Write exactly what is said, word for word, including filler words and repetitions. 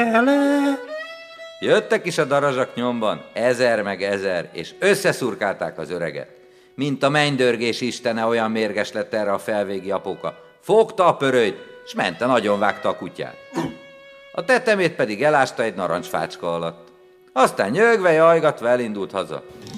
Ele. Jöttek is a darazsak nyomban, ezer meg ezer, és összeszurkálták az öreget. Mint a mennydörgés istene, olyan mérges lett erre a felvégi apóka. Fogta a pörölyt, s mente nagyon vágta a kutyát. A tetemét pedig elásta egy narancsfácska alatt. Aztán nyögve, jajgatva elindult haza.